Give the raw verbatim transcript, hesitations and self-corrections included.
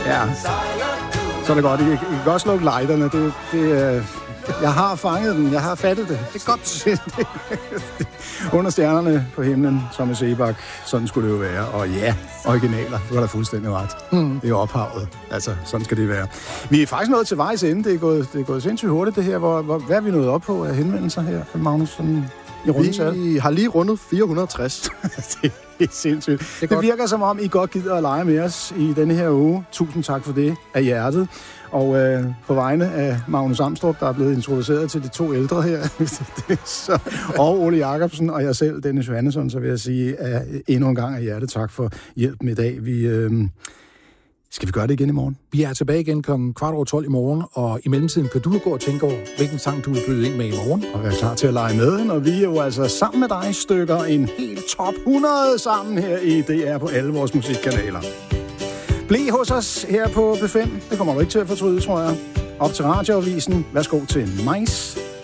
Ja, så er det godt. I, I kan godt slukke lighterne. Det, det, øh, jeg har fanget den. Jeg har fattet det. Det er godt. Under stjernerne på himlen, som i Sebak. Sådan skulle det jo være. Og ja, originaler. Du har da fuldstændig ret. Mm. Det er ophavet. Altså, sådan skal det være. Vi er faktisk nået til vejs ende. Det er gået, det er gået sindssygt hurtigt, det her. Hvor, hvor, hvad er vi nået op på af henvendelser her, Magnus? Sådan i rundetal? Vi har lige rundet fire hundrede og tres. Det er sindssygt. Det, det virker som om, I godt gider at lege med os i denne her uge. Tusind tak for det af hjertet. Og øh, på vegne af Magnus Amstrup, der er blevet introduceret til de to ældre her, så, og Ole Jacobsen og jeg selv, Dennis Johannesson, så vil jeg sige at endnu en gang af hjertet tak for hjælpen i dag. Vi, øh, skal vi gøre det igen i morgen? Vi er tilbage igen klokken kvart over tolv i morgen, og i mellemtiden kan du gå og tænke over, hvilken sang du vil byde ind med i morgen. Og være klar til at lege med, når vi jo altså sammen med dig stykker en helt top hundrede sammen her i D R på alle vores musikkanaler. Bliv hos os her på B fem. Det kommer du ikke til at fortryde, tror jeg. Op til radioavisen. Værsgo til Majs.